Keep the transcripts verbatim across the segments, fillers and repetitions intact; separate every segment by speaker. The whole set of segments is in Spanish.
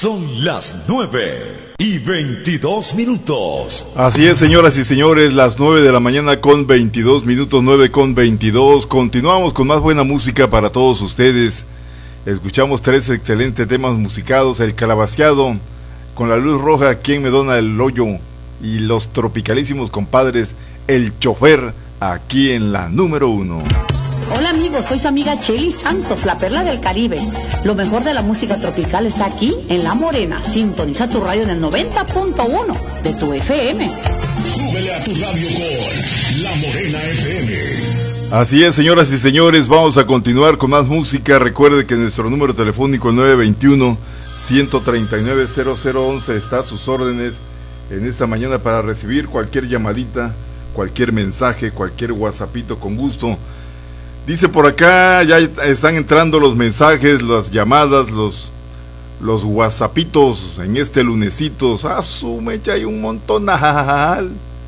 Speaker 1: Son las nueve y veintidós minutos.
Speaker 2: Así es, señoras y señores, las nueve de la mañana con veintidós minutos, nueve con veintidós. Continuamos con más buena música para todos ustedes. Escuchamos tres excelentes temas musicados: El Calabaceado, Con la Luz Roja, ¿Quién me dona el hoyo? Y los tropicalísimos compadres, El Chofer, aquí en la número uno.
Speaker 3: Hola amigos, soy su amiga Chely Santos, la perla del Caribe. Lo mejor de la música tropical está aquí en La Morena. Sintoniza tu radio en el noventa punto uno de tu F M.
Speaker 4: Súbele a tu radio con La Morena F M.
Speaker 2: Así es, señoras y señores, vamos a continuar con más música. Recuerde que nuestro número telefónico nueve veintiuno, ciento treinta y nueve, cero cero once está a sus órdenes en esta mañana para recibir cualquier llamadita, cualquier mensaje, cualquier whatsappito con gusto. Dice por acá, ya están entrando los mensajes, las llamadas, los los whatsappitos en este lunesito. Asume, ya hay un montonal.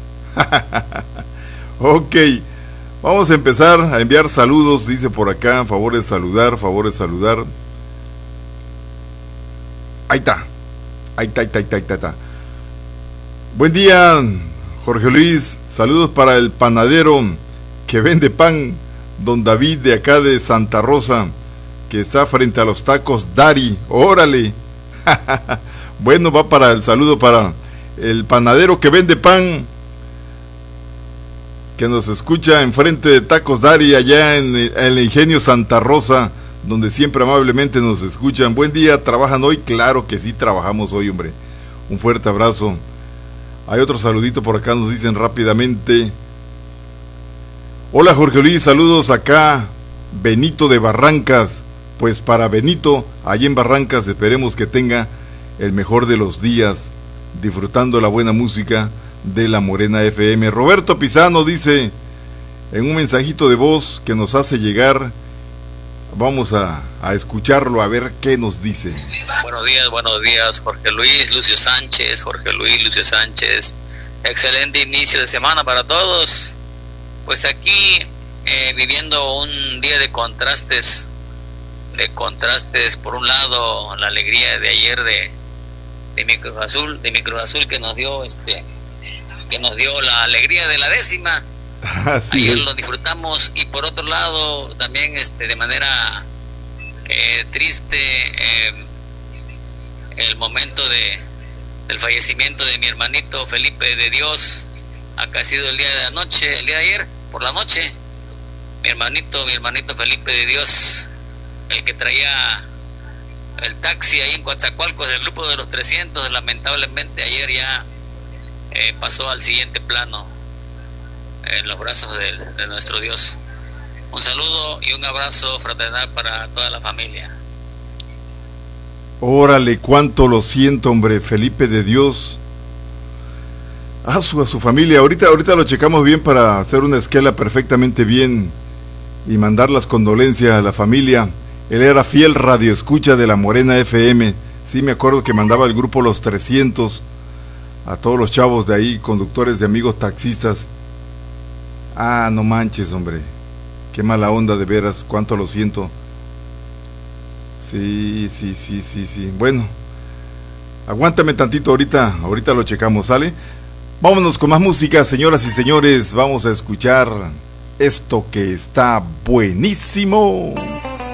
Speaker 2: Ok, vamos a empezar a enviar saludos, dice por acá, favor de saludar, favor de saludar. Ahí está, ahí está, ahí está, ahí está, ahí está. Buen día, Jorge Luis, saludos para el panadero que vende pan, don David de acá de Santa Rosa, que está frente a los tacos Dari. Órale. Bueno, va para el saludo para el panadero que vende pan, que nos escucha enfrente de Tacos Dari, allá en el Ingenio Santa Rosa, donde siempre amablemente nos escuchan. Buen día, ¿trabajan hoy? Claro que sí, trabajamos hoy, hombre. Un fuerte abrazo. Hay otro saludito por acá, nos dicen rápidamente. Hola Jorge Luis, saludos acá, Benito de Barrancas. Pues para Benito, allí en Barrancas, esperemos que tenga el mejor de los días, disfrutando la buena música de La Morena F M. Roberto Pizano dice, en un mensajito de voz que nos hace llegar, vamos a, a escucharlo, a ver qué nos dice.
Speaker 5: Buenos días, buenos días, Jorge Luis, Lucio Sánchez, Jorge Luis, Lucio Sánchez. Excelente inicio de semana para todos. Pues aquí eh, viviendo un día de contrastes, de contrastes, por un lado la alegría de ayer de, de mi Cruz Azul, de mi Cruz Azul que nos dio este, que nos dio la alegría de la décima. Así ayer es. Lo disfrutamos, y por otro lado también este de manera eh, triste eh, el momento de del fallecimiento de mi hermanito Felipe de Dios. Acá ha sido el día de la noche, el día de ayer por la noche, mi hermanito, mi hermanito Felipe de Dios, el que traía el taxi ahí en Coatzacoalcos del grupo de los trescientos, lamentablemente ayer ya eh, pasó al siguiente plano en los brazos de, de nuestro Dios. Un saludo y un abrazo fraternal para toda la familia.
Speaker 2: Órale, cuánto lo siento, hombre, Felipe de Dios. A su, a su familia, ahorita, ahorita lo checamos bien para hacer una esquela perfectamente bien y mandar las condolencias a la familia. Él era fiel radioescucha de La Morena F M. Sí, me acuerdo que mandaba el grupo Los trescientos a todos los chavos de ahí, conductores de amigos taxistas. Ah, no manches, hombre. Qué mala onda, de veras, cuánto lo siento. Sí, sí, sí, sí, sí. Bueno, aguántame tantito, ahorita, ahorita lo checamos, ¿sale? Vámonos con más música, señoras y señores. Vamos a escuchar esto que está buenísimo.